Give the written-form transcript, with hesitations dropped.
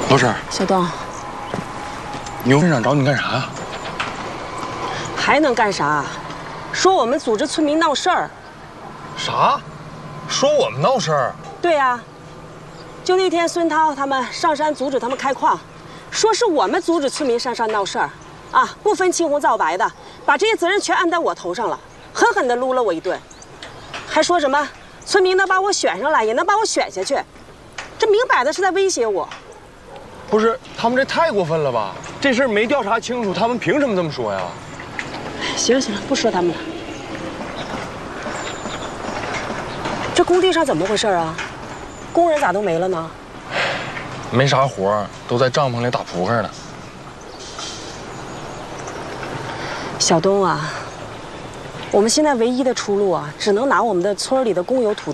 老婶， 小东， 牛镇长找你干啥呀？ 还能干啥？说我们组织村民闹事儿。 啥？说我们闹事儿？ 对呀，就那天孙涛他们上山阻止他们开矿，说是我们阻止村民上山闹事儿，啊，不分青红皂白的，把这些责任全安在我头上了，狠狠地撸了我一顿，还说什么村民能把我选上来，也能把我选下去，这明摆的是在威胁我。 不是，他们这太过分了吧？这事儿没调查清楚，他们凭什么这么说呀？ 行了行了，不说他们了。这工地上怎么回事啊？工人咋都没了呢？ 没啥活，都在帐篷里打扑克呢。 小东啊，我们现在唯一的出路啊，只能拿我们的村里的公有土